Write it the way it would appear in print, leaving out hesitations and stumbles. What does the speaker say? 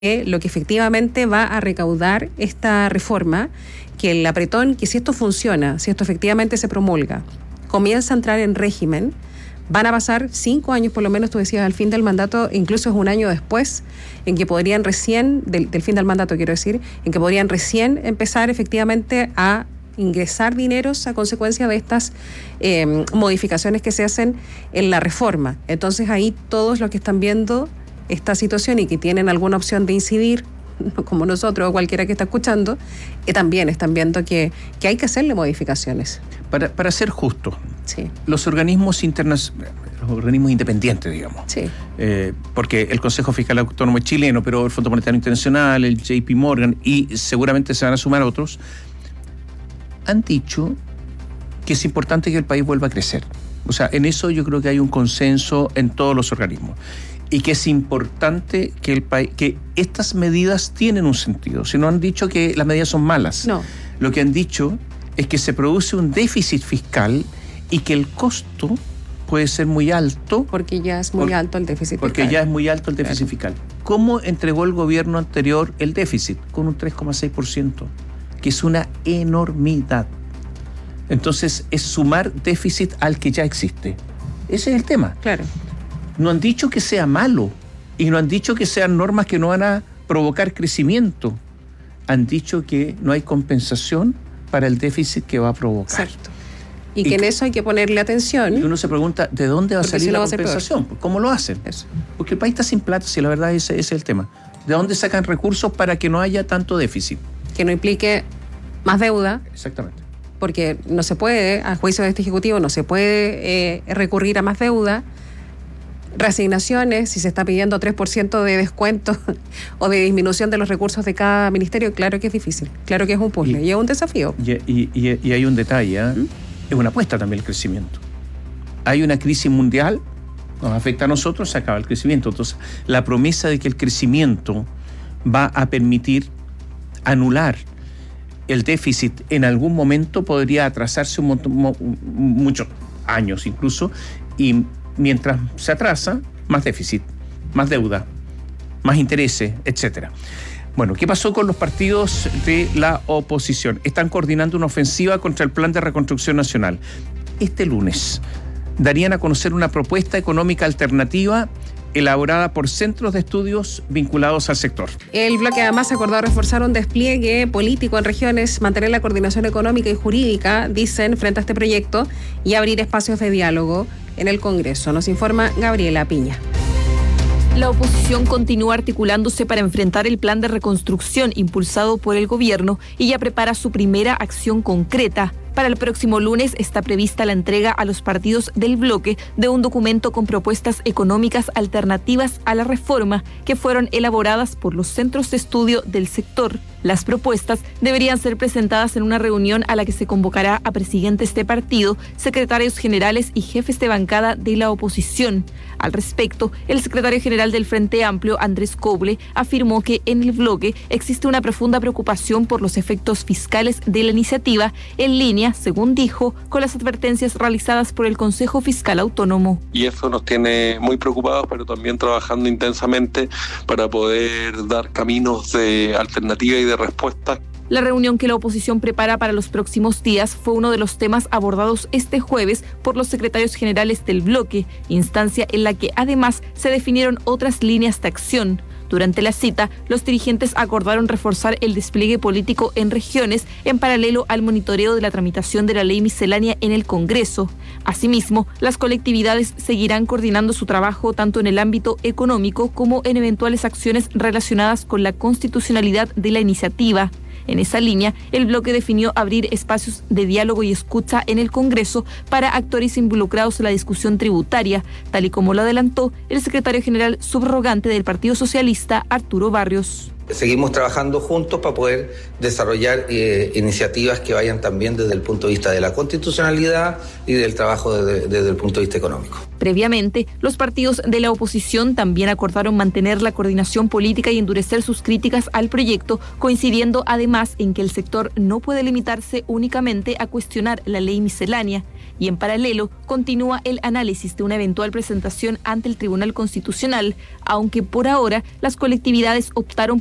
lo que efectivamente va a recaudar esta reforma, que el apretón, que si esto funciona, si esto efectivamente se promulga, comienza a entrar en régimen, van a pasar 5 años por lo menos, tú decías, al fin del mandato, incluso es un año después, en que podrían recién, del fin del mandato quiero decir, en que podrían recién empezar efectivamente a ingresar dineros a consecuencia de estas modificaciones que se hacen en la reforma. Entonces ahí todos los que están viendo esta situación y que tienen alguna opción de incidir, como nosotros o cualquiera que está escuchando, también están viendo que hay que hacerle modificaciones. Para ser justo, sí, los organismos independientes, digamos, sí, porque el Consejo Fiscal Autónomo es chileno, pero el Fondo Monetario Internacional, el JP Morgan, y seguramente se van a sumar otros, han dicho que es importante que el país vuelva a crecer. O sea, en eso yo creo que hay un consenso en todos los organismos. Y que es importante que el país, que estas medidas tienen un sentido. Si no han dicho que las medidas son malas. No. Lo que han dicho es que se produce un déficit fiscal y que el costo puede ser muy alto. Porque ya es muy alto el déficit fiscal. Porque ya es muy alto el déficit fiscal. ¿Cómo entregó el gobierno anterior el déficit? Con un 3,6%, que es una enormidad. Entonces, es sumar déficit al que ya existe. Ese es el tema. Claro. No han dicho que sea malo y no han dicho que sean normas que no van a provocar crecimiento. Han dicho que no hay compensación para el déficit que va a provocar. Exacto. Y que en eso hay que ponerle atención. Y uno se pregunta, ¿de dónde va a salir si la compensación? ¿Cómo lo hacen? Eso. Porque el país está sin plata, si la verdad ese es el tema. ¿De dónde sacan recursos para que no haya tanto déficit? Que no implique más deuda. Exactamente. Porque no se puede, a juicio de este Ejecutivo, no se puede recurrir a más deuda. Reasignaciones, si se está pidiendo 3% de descuento o de disminución de los recursos de cada ministerio, claro que es difícil, claro que es un puzzle y es un desafío. Y hay un detalle, es una apuesta también el crecimiento. Hay una crisis mundial, nos afecta a nosotros, se acaba el crecimiento. Entonces, la promesa de que el crecimiento va a permitir anular el déficit en algún momento podría atrasarse muchos años incluso, y mientras se atrasa, más déficit, más deuda, más intereses, etcétera. Bueno, ¿qué pasó con los partidos de la oposición? Están coordinando una ofensiva contra el Plan de Reconstrucción Nacional. Este lunes darían a conocer una propuesta económica alternativa elaborada por centros de estudios vinculados al sector. El bloque además acordó reforzar un despliegue político en regiones, mantener la coordinación económica y jurídica, dicen, frente a este proyecto, y abrir espacios de diálogo en el Congreso. Nos informa Gabriela Piña. La oposición continúa articulándose para enfrentar el plan de reconstrucción impulsado por el gobierno y ya prepara su primera acción concreta. Para el próximo lunes está prevista la entrega a los partidos del bloque de un documento con propuestas económicas alternativas a la reforma que fueron elaboradas por los centros de estudio del sector. Las propuestas deberían ser presentadas en una reunión a la que se convocará a presidentes de partido, secretarios generales y jefes de bancada de la oposición. Al respecto, el secretario general del Frente Amplio, Andrés Coble, afirmó que en el bloque existe una profunda preocupación por los efectos fiscales de la iniciativa, en línea, según dijo, con las advertencias realizadas por el Consejo Fiscal Autónomo. Y eso nos tiene muy preocupados, pero también trabajando intensamente para poder dar caminos de alternativa y de respuesta. La reunión que la oposición prepara para los próximos días fue uno de los temas abordados este jueves por los secretarios generales del bloque, instancia en la que además se definieron otras líneas de acción. Durante la cita, los dirigentes acordaron reforzar el despliegue político en regiones en paralelo al monitoreo de la tramitación de la ley miscelánea en el Congreso. Asimismo, las colectividades seguirán coordinando su trabajo tanto en el ámbito económico como en eventuales acciones relacionadas con la constitucionalidad de la iniciativa. En esa línea, el bloque definió abrir espacios de diálogo y escucha en el Congreso para actores involucrados en la discusión tributaria, tal y como lo adelantó el secretario general subrogante del Partido Socialista, Arturo Barrios. Seguimos trabajando juntos para poder desarrollar iniciativas que vayan también desde el punto de vista de la constitucionalidad y del trabajo desde el punto de vista económico. Previamente, los partidos de la oposición también acordaron mantener la coordinación política y endurecer sus críticas al proyecto, coincidiendo además en que el sector no puede limitarse únicamente a cuestionar la ley miscelánea. y en paralelo continúa el análisis de una eventual presentación ante el Tribunal Constitucional, aunque por ahora las colectividades optaron